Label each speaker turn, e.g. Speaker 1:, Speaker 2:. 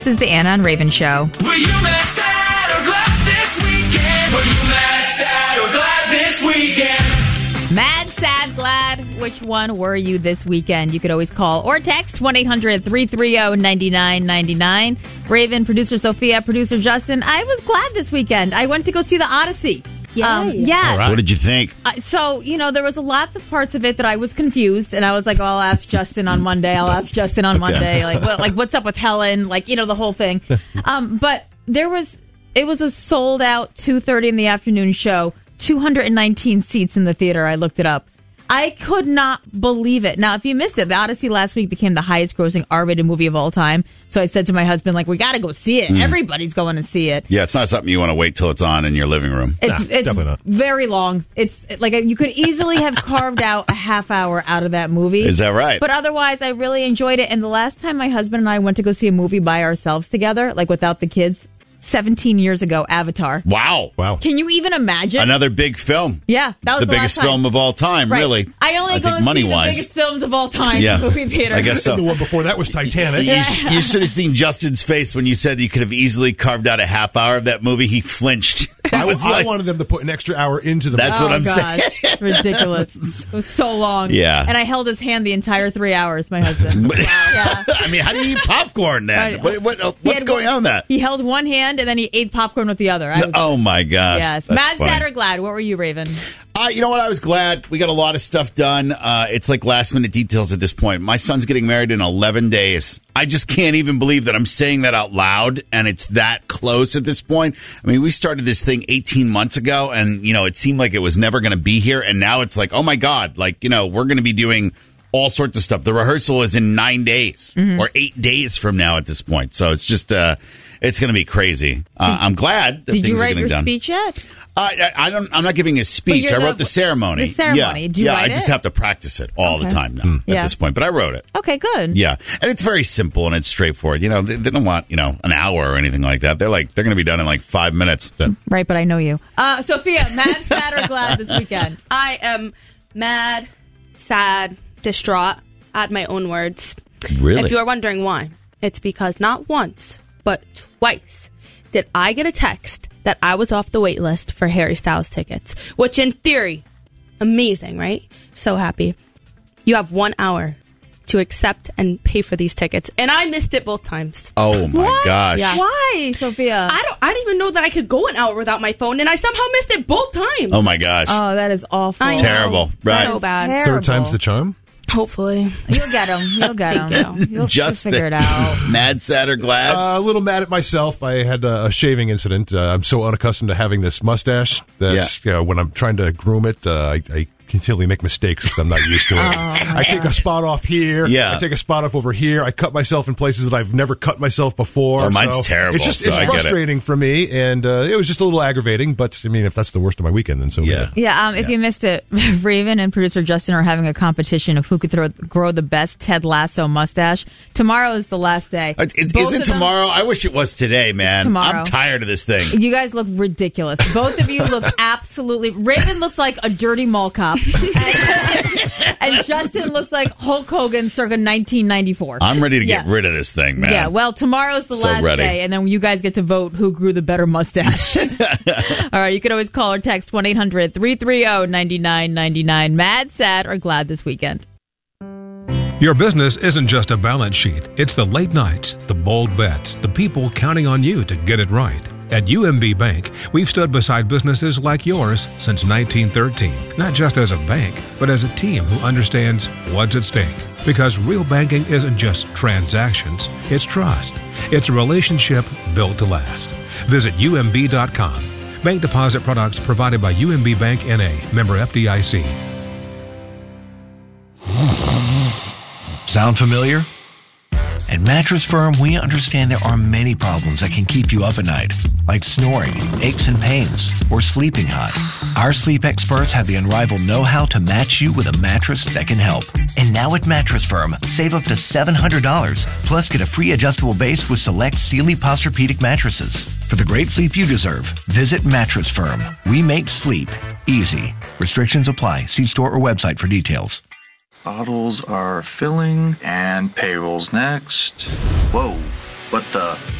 Speaker 1: This is the Anna and Raven Show.
Speaker 2: Were you mad, sad, or glad this weekend? Were you mad, sad, or glad this weekend?
Speaker 1: Mad, sad, glad. Which one were you this weekend? You could always call or text 1-800-330-9999. Raven, producer Sophia, producer Justin. I was glad this weekend. I went to go see The Odyssey. Yeah.
Speaker 3: Right. What did you think?
Speaker 1: So, there was lots of parts of it that I was confused, and I was like, oh, I'll ask Justin on Monday. Monday. Like, what's up with Helen? The whole thing. But it was a sold out 2:30 in the afternoon show, 219 seats in the theater. I looked it up. I could not believe it. Now, if you missed it, The Odyssey last week became the highest grossing R-rated movie of all time. So I said to my husband, we got to go see it. Everybody's going to see it.
Speaker 3: Yeah, it's not something you want to wait till it's on in your living room.
Speaker 1: It's
Speaker 4: definitely not.
Speaker 1: Very long. It's you could easily have carved out a half hour out of that movie.
Speaker 3: Is that right?
Speaker 1: But otherwise, I really enjoyed it. And the last time my husband and I went to go see a movie by ourselves together, without the kids, 17 years ago, Avatar.
Speaker 3: Wow.
Speaker 1: Can you even imagine?
Speaker 3: Another big film.
Speaker 1: Yeah, that was
Speaker 3: the biggest film of all time,
Speaker 1: right.
Speaker 3: Really.
Speaker 1: I only go and see the biggest films of all time in the movie theater.
Speaker 3: I guess so.
Speaker 4: The one before that was Titanic.
Speaker 3: You should have seen Justin's face when you said you could have easily carved out a half hour of that movie. He flinched.
Speaker 4: I wanted them to put an extra hour into the movie.
Speaker 3: That's what I'm saying.
Speaker 1: It's ridiculous. It was so long.
Speaker 3: Yeah.
Speaker 1: And I held his hand the entire 3 hours, my husband. Wow. Yeah.
Speaker 3: I mean, how do you eat popcorn then? What's going on with that?
Speaker 1: He held one hand and then he ate popcorn with the other.
Speaker 3: Oh, my gosh.
Speaker 1: Yes.
Speaker 3: That's
Speaker 1: Mad,
Speaker 3: funny.
Speaker 1: sad, or glad? What were you, Raven?
Speaker 3: You know what? I was glad. We got a lot of stuff done. It's like last minute details at this point. My son's getting married in 11 days. I just can't even believe that I'm saying that out loud, and it's that close at this point. I mean, we started this thing 18 months ago, and, it seemed like it was never going to be here, and now it's like, oh, my God, we're going to be doing all sorts of stuff. The rehearsal is in 9 days or 8 days from now at this point, so it's just it's going to be crazy. I'm glad that
Speaker 1: Did
Speaker 3: things
Speaker 1: you
Speaker 3: are
Speaker 1: write
Speaker 3: getting
Speaker 1: your
Speaker 3: done.
Speaker 1: Speech yet?
Speaker 3: I'm not giving a speech. I wrote the ceremony.
Speaker 1: The ceremony.
Speaker 3: Yeah.
Speaker 1: Did you write
Speaker 3: I just
Speaker 1: it?
Speaker 3: have to practice it all the time now at this point. But I wrote it.
Speaker 1: Okay, good.
Speaker 3: Yeah. And it's very simple and it's straightforward. They don't want, an hour or anything like that. They're going to be done in 5 minutes.
Speaker 1: Right, but I know you. Sophia, mad, sad, or glad this weekend?
Speaker 5: I am mad, sad, distraught. Add my own words.
Speaker 3: Really?
Speaker 5: If you are wondering why, it's because not once, but twice did I get a text that I was off the wait list for Harry Styles tickets, which in theory, amazing, right? So happy. You have 1 hour to accept and pay for these tickets, and I missed it both times.
Speaker 3: Oh my gosh.
Speaker 5: Yeah.
Speaker 1: Why, Sophia?
Speaker 5: I didn't even know that I could go an hour without my phone, and I somehow missed it both times.
Speaker 3: Oh my gosh.
Speaker 1: Oh, that is awful.
Speaker 5: I know.
Speaker 3: Terrible. Right.
Speaker 5: So bad.
Speaker 1: Terrible.
Speaker 4: Third time's the charm.
Speaker 5: Hopefully.
Speaker 1: You'll get them. You'll get them. You'll
Speaker 3: Justin,
Speaker 1: figure it out.
Speaker 3: Mad, sad, or glad?
Speaker 4: A little mad at myself. I had a shaving incident. I'm so unaccustomed to having this mustache that when I'm trying to groom it, I continually make mistakes because I'm not used to it. I take a spot off here.
Speaker 3: Yeah.
Speaker 4: I take a spot off over here. I cut myself in places that I've never cut myself before.
Speaker 3: Oh, mine's terrible.
Speaker 4: It's
Speaker 3: I get it.
Speaker 4: frustrating for me, and it was just a little aggravating. But I mean, if that's the worst of my weekend, then so be it.
Speaker 1: Yeah. If you missed it, Raven and producer Justin are having a competition of who could grow the best Ted Lasso mustache. Tomorrow is the last day.
Speaker 3: Is it tomorrow? I wish it was today, man.
Speaker 1: Tomorrow.
Speaker 3: I'm tired of this thing.
Speaker 1: You guys look ridiculous. Both of you look absolutely... Raven looks like a dirty mall cop. And Justin looks like Hulk Hogan circa 1994.
Speaker 3: I'm ready to get rid of this thing, man.
Speaker 1: Yeah, well, tomorrow's the last day, and then you guys get to vote who grew the better mustache. All right, you can always call or text 1-800-330-9999. Mad, sad, or glad this weekend.
Speaker 6: Your business isn't just a balance sheet. It's the late nights, the bold bets, the people counting on you to get it right. At UMB Bank, we've stood beside businesses like yours since 1913, not just as a bank, but as a team who understands what's at stake. Because real banking isn't just transactions, it's trust. It's a relationship built to last. Visit UMB.com. Bank deposit products provided by UMB Bank N.A., member FDIC.
Speaker 7: Sound familiar? At Mattress Firm, we understand there are many problems that can keep you up at night, like snoring, aches and pains, or sleeping hot. Our sleep experts have the unrivaled know-how to match you with a mattress that can help. And now at Mattress Firm, save up to $700, plus get a free adjustable base with select Sealy Posturepedic mattresses. For the great sleep you deserve, visit Mattress Firm. We make sleep easy. Restrictions apply. See store or website for details.
Speaker 8: Bottles are filling, and payroll's next. Whoa, What the?